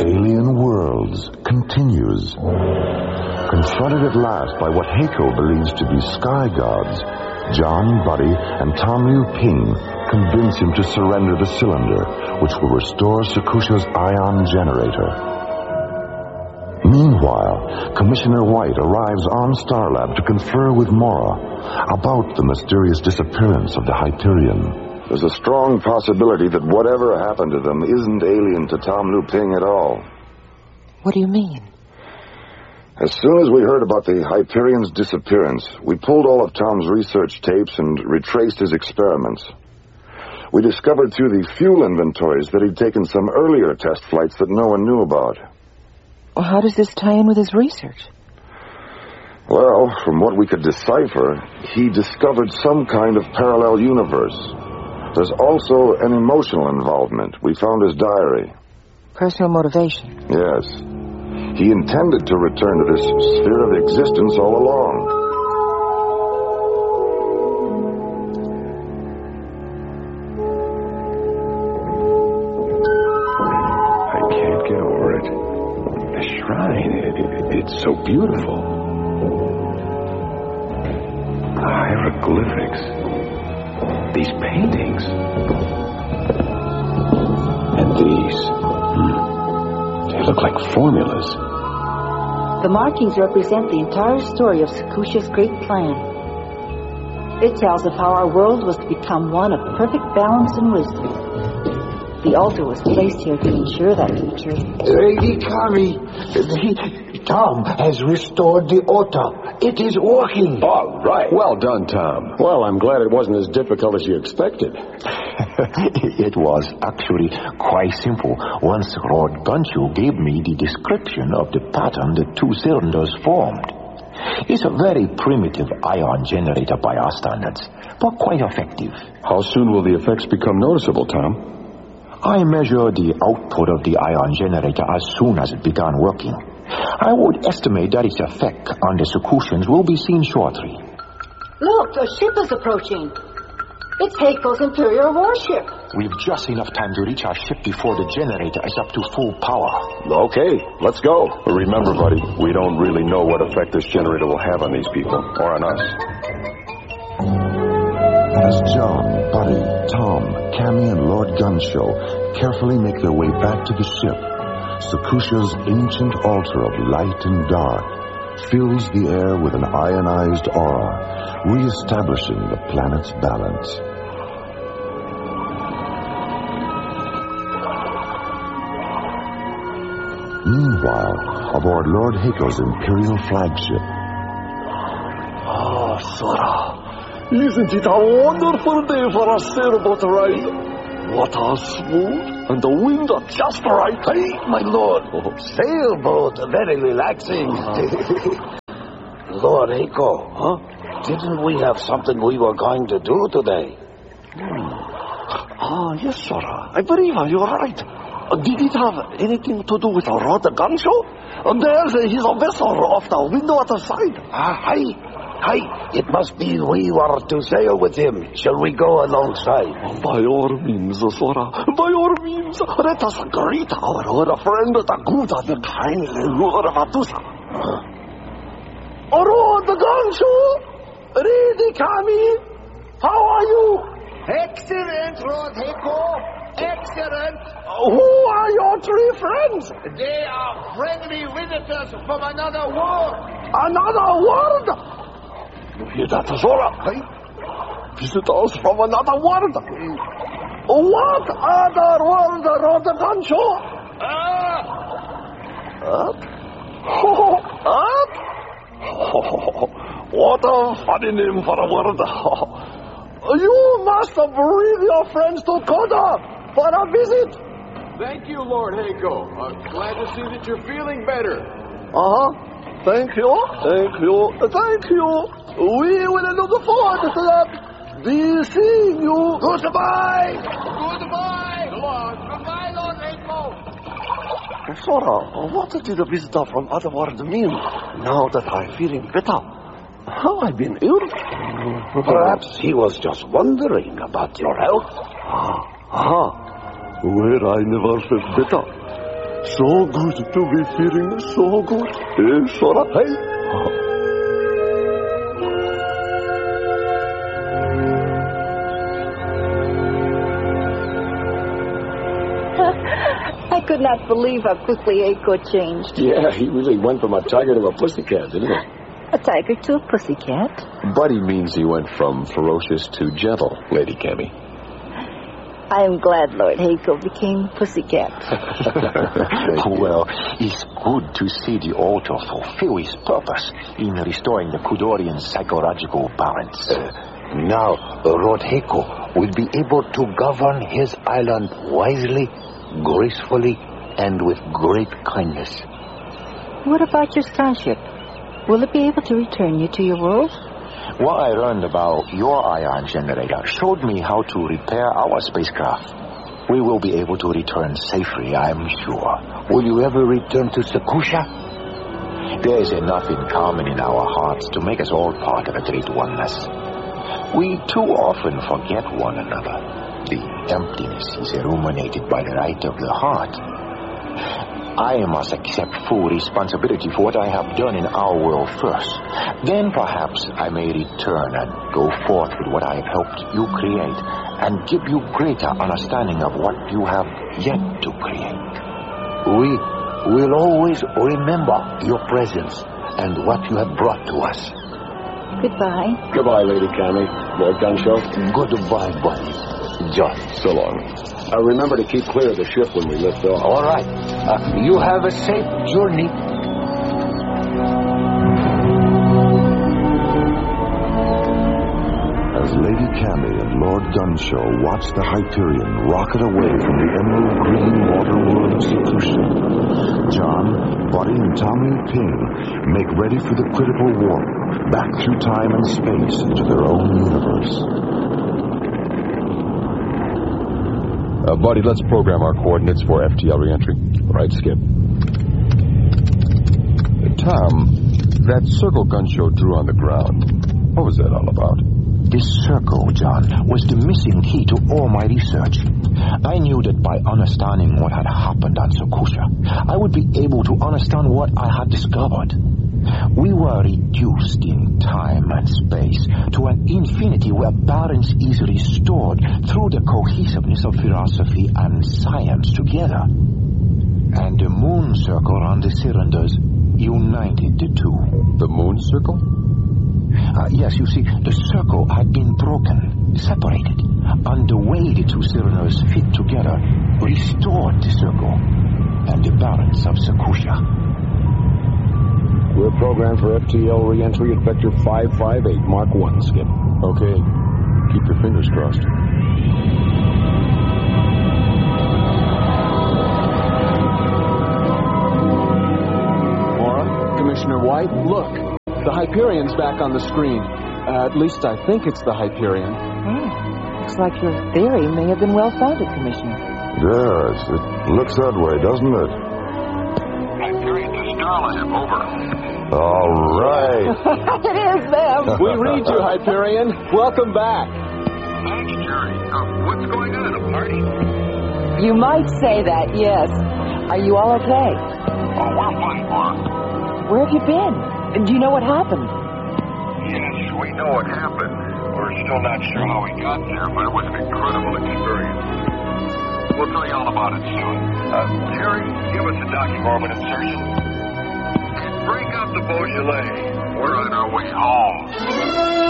Alien Worlds continues. Confronted at last by what Heiko believes to be sky gods, John, Buddy, and Tom Liu Ping convince him to surrender the cylinder, which will restore Sakusha's ion generator. Meanwhile, Commissioner White arrives on Starlab to confer with Mora about the mysterious disappearance of the Hyperion. There's a strong possibility that whatever happened to them isn't alien to Tom Liu Ping at all. What do you mean? As soon as we heard about the Hyperion's disappearance, we pulled all of Tom's research tapes and retraced his experiments. We discovered through the fuel inventories that he'd taken some earlier test flights that no one knew about. Well, how does this tie in with his research? Well, from what we could decipher, he discovered some kind of parallel universe. There's also an emotional involvement. We found his diary. Personal motivation? Yes. He intended to return to this sphere of existence all along. I can't get over it. The shrine, it's so beautiful. The hieroglyphics. These paintings. And these. They look like formulas. The markings represent the entire story of Sakusha's great plan. It tells of how our world was to become one of perfect balance and wisdom. The altar was placed here to ensure that future. Lady Kami, Tom has restored the altar. It is working. All right. Well done, Tom. Well, I'm glad it wasn't as difficult as you expected. It was actually quite simple. Once Lord Gunshoe gave me the description of the pattern the two cylinders formed. It's a very primitive ion generator by our standards, but quite effective. How soon will the effects become noticeable, Tom? I measure the output of the ion generator as soon as it began working. I would estimate that its effect on the Sakushans will be seen shortly. Look, a ship is approaching. It's Heiko's Imperial warship. We've just enough time to reach our ship before the generator is up to full power. Okay, let's go. Remember, buddy, we don't really know what effect this generator will have on these people, or on us. As John, Buddy, Tom, Cammy, and Lord Gunshoe carefully make their way back to the ship, Sakusha's ancient altar of light and dark fills the air with an ionized aura, re-establishing the planet's balance. Meanwhile, aboard Lord Heiko's Imperial flagship. Ah, Sora. Isn't it a wonderful day for a sailboat ride? Water smooth and the wind just right. Hey, my lord. Sailboat, very relaxing. Lord Heiko, huh? Didn't we have something we were going to do today? Ah, yes, Sora. I believe you're right. Did it have anything to do with Lord Gunshoe? There's his vessel off the windward side. Hi, it must be we were to sail with him. Shall we go alongside? By all means, Sora. By all means. Let us greet our old friend, the good and the kind Lord Vatusa. Lord Gunshoe! Lady Kami! How are you? Excellent, Lord Heiko. Excellent. Who are your three friends? They are friendly visitors from another world. Another world? You hear that, Sora? Hey? Visitors from another world. What other world, Lord Gunshoe? Earth? Earth? What a funny name for a world. You must bring your friends to Koda for a visit. Thank you, Lord Heiko. Glad to see that you're feeling better. Thank you. We will look forward to that. Be seeing you. Goodbye. Goodbye, Lord Heiko. Sora, what did the visitor from other world mean? Now that I'm feeling better. Have I been ill? Perhaps he was just wondering about your health. Well, I never felt better. So good to be feeling so good. Sora, hey. I could not believe how quickly Eiko changed. Yeah, he really went from a tiger to a pussycat, didn't he? A tiger to a pussycat. Buddy means he went from ferocious to gentle, Lady Cammy. I am glad Lord Heiko became pussycat. Well, it's good to see the altar fulfill its purpose in restoring the Kudorian psychological balance. Now, Lord Heiko will be able to govern his island wisely, gracefully, and with great kindness. What about your starship? Will it be able to return you to your world? What I learned about your ion generator showed me how to repair our spacecraft. We will be able to return safely, I'm sure. Will you ever return to Sakusha? There is enough in common in our hearts to make us all part of a great oneness. We too often forget one another. The emptiness is illuminated by the light of the heart. I must accept full responsibility for what I have done in our world first. Then perhaps I may return and go forth with what I have helped you create and give you greater understanding of what you have yet to create. We will always remember your presence and what you have brought to us. Goodbye. Goodbye, Lady Cammy. Lord Gunshow. Goodbye, buddy. John. So long. Remember to keep clear of the ship when we lift off. All right. You have a safe journey. As Lady Cammy and Lord Gunshow watch the Hyperion rocket away from the emerald green water world of Sakusha, John, Buddy, and Tommy and Ping make ready for the critical warp back through time and space into their own universe. Buddy, let's program our coordinates for FTL reentry. Right, Skip. Tom, that circle Gunshow drew on the ground, what was that all about? This circle, John, was the missing key to all my research. I knew that by understanding what had happened on Sakusha, I would be able to understand what I had discovered. We were reduced in time and space to an infinity where balance is restored through the cohesiveness of philosophy and science together. And the moon circle on the cylinders united the two. The moon circle? Yes, you see, the circle had been broken, separated, and the way the two cylinders fit together restored the circle and the balance of Sakusha. We're programmed for FTL reentry at Vector 558, Mark 1, Skip. Okay. Keep your fingers crossed. Mora, Commissioner White, look. The Hyperion's back on the screen. At least I think it's the Hyperion. Looks like your theory may have been well-founded, Commissioner. Yes, it looks that way, doesn't it? Hyperion to Starlab, over. All right. It is them. We read you, Hyperion. Welcome back. Thanks, Jerry. What's going on? A party? You might say that, yes. Are you all okay? Oh, we're fine, Mora. Where have you been? Do you know what happened? Yes, we know what happened. We're still not sure how we got there, but it was an incredible experience. We'll tell you all about it soon. Jerry, give us a docking orbit insertion. And break out the Beaujolais.